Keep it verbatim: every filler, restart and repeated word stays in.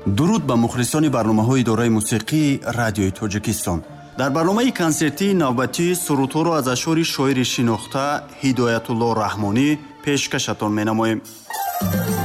дуруд ба мухлисони барномаҳои идораи мусиқии радиои Тоҷикистон. дар барномаи консертии навбатӣ сурудҳоро аз ашъори шоири шинохта Ҳидоятулло Раҳмонӣ пешкашатон менамоем.